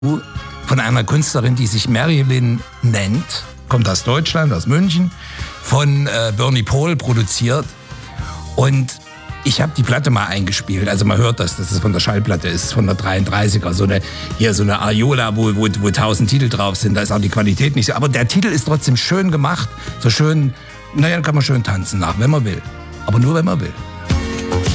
von einer Künstlerin, die sich Marilyn nennt, kommt aus Deutschland, aus München, von Bernie Paul produziert. Und ich habe die Platte mal eingespielt, also man hört das, dass es von der Schallplatte ist, von der 33er, so eine Ariola, wo 1000 Titel drauf sind, da ist auch die Qualität nicht so, aber der Titel ist trotzdem schön gemacht, so schön, naja, kann man schön tanzen nach, wenn man will, aber nur wenn man will.